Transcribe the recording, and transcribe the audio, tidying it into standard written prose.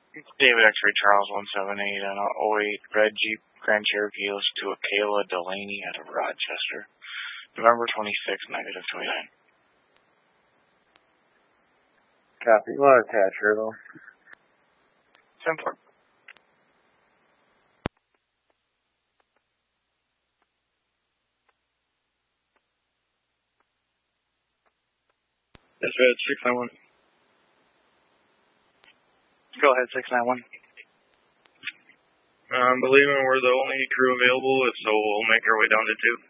David X-Ray Charles 178 on a 08 red Jeep Grand Cherokee listed to a Kayla Delaney out of Rochester. November 26, -29. Copy. You want to attach her though? 10-4. Dispatch 691. Go ahead, 691. I'm believing we're the only crew available, so we'll make our way down to 2.